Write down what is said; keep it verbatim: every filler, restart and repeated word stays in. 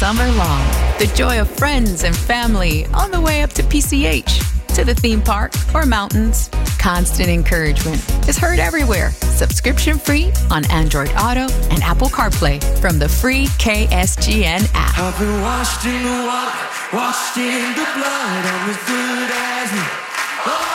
summer long. The joy of friends and family on the way up to P C H, to the theme park or mountains. Constant encouragement is heard everywhere. Subscription free on Android Auto and Apple CarPlay from the free K S G N app. I've been washed in the water, washed in the blood. I'm as good as new.